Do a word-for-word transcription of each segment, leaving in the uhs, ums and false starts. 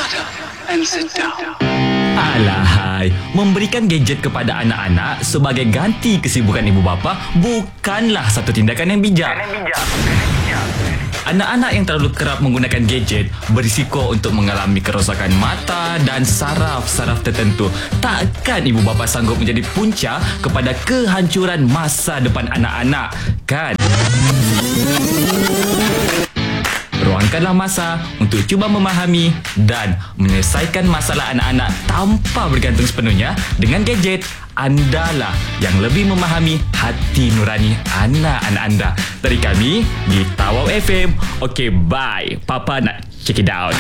and sit down. Alahai, memberikan gadget kepada anak-anak sebagai ganti kesibukan ibu bapa bukanlah satu tindakan yang bijak. Anak-anak yang terlalu kerap menggunakan gadget berisiko untuk mengalami kerosakan mata dan saraf-saraf tertentu. Takkan ibu bapa sanggup menjadi punca kepada kehancuran masa depan anak-anak, kan? Luangkanlah masa untuk cuba memahami dan menyelesaikan masalah anak-anak tanpa bergantung sepenuhnya dengan gadget. Andalah yang lebih memahami hati nurani anak-anak anda. Dari kami di Tawau F M. Okay, bye. Papa nak check it out.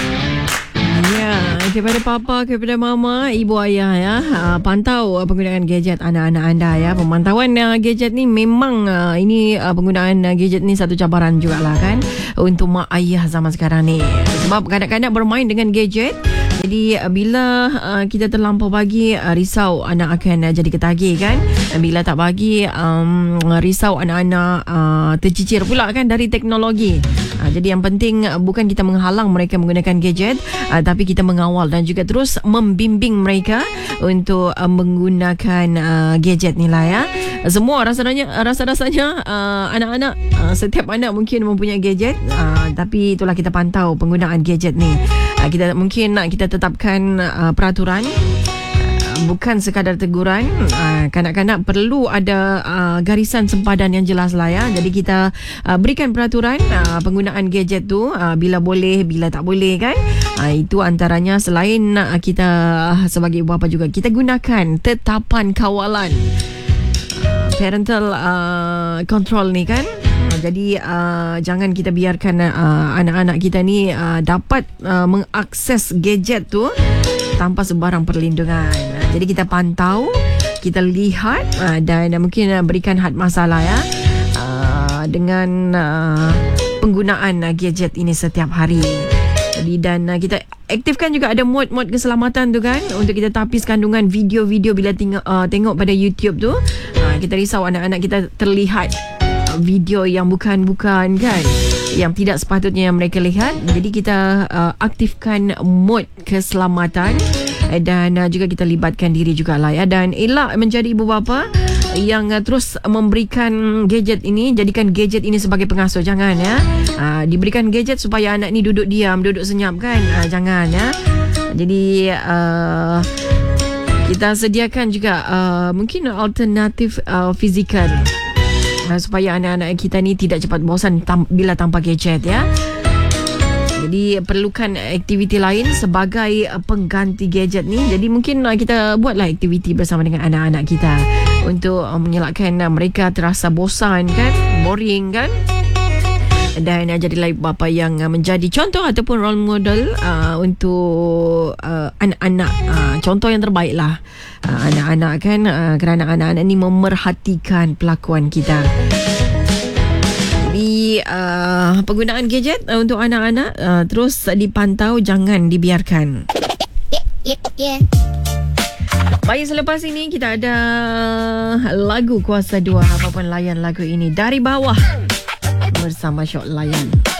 Ya, kepada papa, kepada mama, ibu ayah ya, uh, pantau uh, penggunaan gadget anak-anak anda ya. Pemantauan uh, gadget ni memang uh, ini uh, penggunaan uh, gadget ni satu cabaran jugalah kan untuk mak ayah zaman sekarang ni. Sebab kadang-kadang bermain dengan gadget. Jadi uh, bila uh, kita terlampau bagi, uh, risau anak akan uh, jadi ketagih kan. Bila tak bagi, um, risau anak-anak uh, tercicir pula kan dari teknologi. Uh, jadi yang penting uh, bukan kita menghalang mereka menggunakan gadget, uh, tapi kita mengawal dan juga terus membimbing mereka untuk uh, menggunakan uh, gadget ni lah ya. Semua rasa-rasanya rasa-rasanya uh, anak-anak uh, setiap anak mungkin mempunyai gadget, uh, tapi itulah kita pantau penggunaan gadget ni. Uh, kita mungkin nak kita tetapkan uh, peraturan, uh, bukan sekadar teguran. Uh, kanak-kanak perlu ada uh, garisan sempadan yang jelas lah ya. Jadi kita uh, berikan peraturan uh, penggunaan gadget tu, uh, bila boleh, bila tak boleh kan. Uh, itu antaranya selain uh, kita uh, sebagai ibu bapa juga kita gunakan tetapan kawalan, uh, parental uh, control ni kan. Uh, jadi uh, jangan kita biarkan uh, anak-anak kita ni uh, dapat uh, mengakses gadget tu tanpa sebarang perlindungan. Uh, jadi kita pantau, kita lihat uh, dan uh, mungkin uh, berikan had masalah ya uh, dengan uh, penggunaan uh, gadget ini setiap hari. Jadi dan uh, kita aktifkan juga ada mod-mod keselamatan tu kan, untuk kita tapis kandungan video-video bila tengok, uh, tengok pada YouTube tu. Uh, kita risau anak-anak kita terlihat uh, video yang bukan-bukan kan, yang tidak sepatutnya yang mereka lihat. Jadi kita uh, aktifkan mod keselamatan uh, dan uh, juga kita libatkan diri jugalah ya. Dan elak menjadi ibu bapa yang uh, terus memberikan gadget ini, jadikan gadget ini sebagai pengasuh. Jangan ya. Uh, diberikan gadget supaya anak ni duduk diam, duduk senyap kan. Uh, jangan ya. Jadi uh, kita sediakan juga uh, mungkin alternatif uh, fizikal uh, supaya anak-anak kita ni tidak cepat bosan tam- bila tanpa gadget ya. Jadi perlukan aktiviti lain sebagai uh, pengganti gadget ni. Jadi mungkin uh, kita buatlah aktiviti bersama dengan anak-anak kita untuk uh, mengelakkan uh, mereka terasa bosan kan, boring kan. Dan uh, jadilah ibu bapa yang uh, menjadi contoh ataupun role model uh, untuk uh, anak-anak. Uh, contoh yang terbaik lah uh, anak-anak kan, uh, kerana anak-anak ni memerhatikan pelakuan kita. Jadi uh, penggunaan gadget uh, untuk anak-anak uh, terus dipantau, jangan dibiarkan. Baik, selepas ini kita ada lagu Kuasa Dua. Apapun layan lagu ini dari bawah bersama Syok Layan.